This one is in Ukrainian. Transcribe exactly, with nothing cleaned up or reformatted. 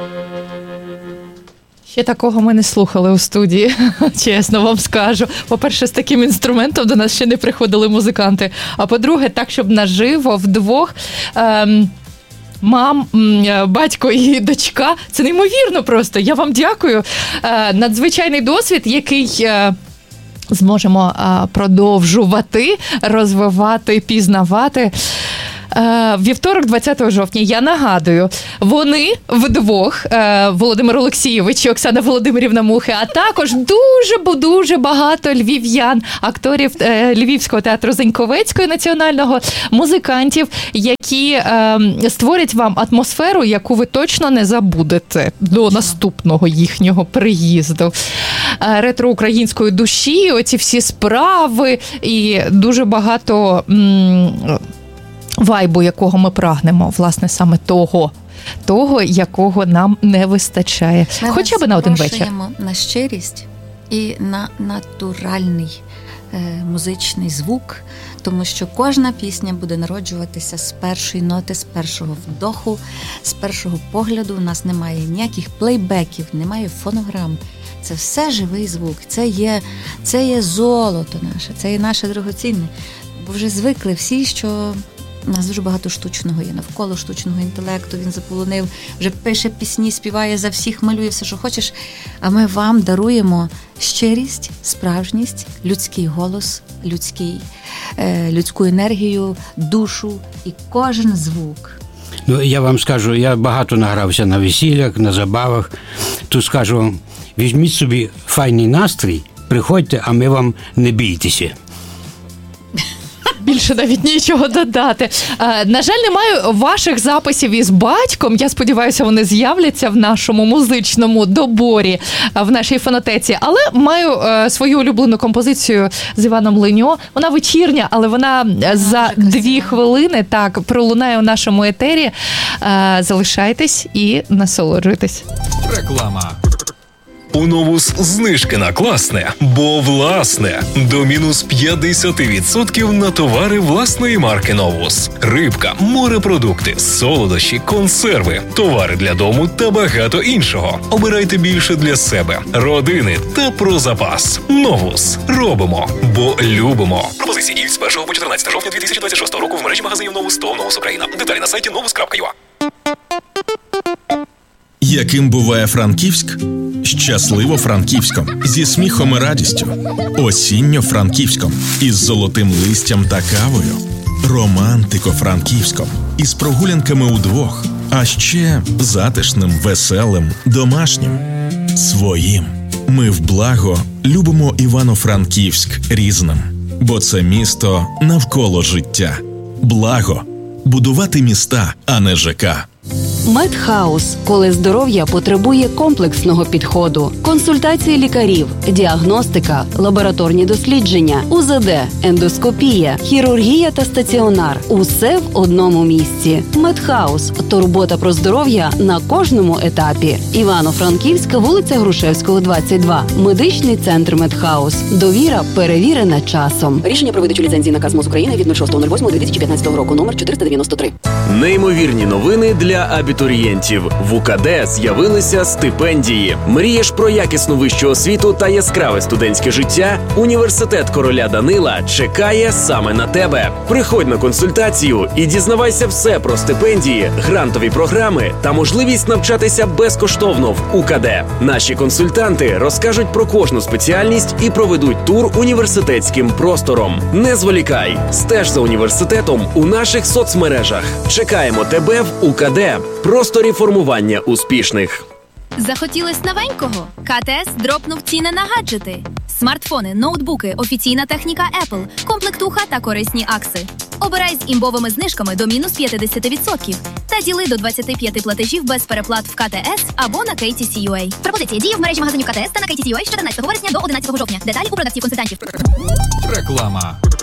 Ще такого ми не слухали у студії, чесно вам скажу. По-перше, з таким інструментом до нас ще не приходили музиканти. А по-друге, так, щоб наживо, вдвох, ем, мам, батько і дочка. Це неймовірно просто. Я вам дякую. Е, надзвичайний досвід, який... Е, зможемо е, продовжувати, розвивати, пізнавати. Вівторок, двадцятого жовтня, я нагадую, вони вдвох, Володимир Олексійович і Оксана Володимирівна Мухи, а також дуже-дуже багато львів'ян, акторів Львівського театру Заньковецької національного, музикантів, які створять вам атмосферу, яку ви точно не забудете до наступного їхнього приїзду. Ретро-української душі, оці всі справи і дуже багато... М- вайбу, якого ми прагнемо, власне, саме того, того, якого нам не вистачає. Ми Хоча б на один вечір. На щирість і на натуральний е, музичний звук, тому що кожна пісня буде народжуватися з першої ноти, з першого вдоху, з першого погляду. У нас немає ніяких плейбеків, немає фонограм. Це все живий звук. Це є, це є золото наше, це є наше дорогоцінне. Бо вже звикли всі, що... У нас дуже багато штучного є, навколо штучного інтелекту, він заполонив, вже пише пісні, співає за всіх, малює все, що хочеш. А ми вам даруємо щирість, справжність, людський голос, людський, е, людську енергію, душу і кожен звук. Ну, я вам скажу, я багато награвся на весіллях, на забавах. Тут скажу вам, візьміть собі файний настрій, приходьте, а ми вам не бійтеся. Більше навіть нічого додати. На жаль, немає ваших записів із батьком. Я сподіваюся, вони з'являться в нашому музичному доборі, в нашій фонотеці. Але маю свою улюблену композицію з Іваном Леньо. Вона вечірня, але вона за дві хвилини так пролунає у нашому етері. Залишайтесь і насолоджуйтесь. Реклама. У Новус знижки на класне, бо власне. До мінус п'ятдесят відсотків на товари власної марки Новус. Рибка, морепродукти, солодощі, консерви, товари для дому та багато іншого. Обирайте більше для себе, родини та про запас. Новус. Робимо, бо любимо. Пропозиції діють з першого по чотирнадцяте жовтня дві тисячі двадцять шостого року в мережі магазинів Новус та Новус Україна. Деталі на сайті новус крапка ю а. Яким буває Франківськ? Щасливо-Франківськом, зі сміхом і радістю. Осінньо-Франківськом, із золотим листям та кавою. Романтико-Франківськом, із прогулянками удвох. А ще затишним, веселим, домашнім. Своїм. Ми в благо любимо Івано-Франківськ різним. Бо це місто навколо життя. Благо. Будувати міста, а не ЖК. Медхаус, коли здоров'я потребує комплексного підходу. Консультації лікарів, діагностика, лабораторні дослідження, УЗД, ендоскопія, хірургія та стаціонар. Усе в одному місці. Медхаус. Турбота про здоров'я на кожному етапі. Івано-Франківська, вулиця Грушевського, двадцять два. Медичний центр Медхаус. Довіра перевірена часом. Рішення про видачу ліцензії наказ МОЗ України від шостого лютого дві тисячі п'ятнадцятого року, номер чотириста дев'яносто три. Неймовірні новини для абітурієнтів. В УКД з'явилися стипендії. Мрієш про якісну вищу освіту та яскраве студентське життя? Університет короля Данила чекає саме на тебе. Приходь на консультацію і дізнавайся все про стипендії, грантові програми та можливість навчатися безкоштовно в УКД. Наші консультанти розкажуть про кожну спеціальність і проведуть тур університетським простором. Не зволікай, стеж за університетом у наших соцмережах. Чекаємо тебе в УКД. Просторі формування успішних. Захотілось новенького? КТС дропнув ціни на гаджети. Смартфони, ноутбуки, офіційна техніка Apple, комплектуха та корисні акси. Обирай з імбовими знижками до мінус п'ятдесят відсотків та діли до двадцять п'ять платежів без переплат в КТС або на кей ті сі ю ей. Пропозиція діє в мережі магазинів КТС та на кей ті сі ю ей з чотирнадцятого вересня до одинадцятого жовтня. Деталі у продавців консультантів. Реклама.